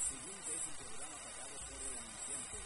siguiente es un programa pagado por el anunciante.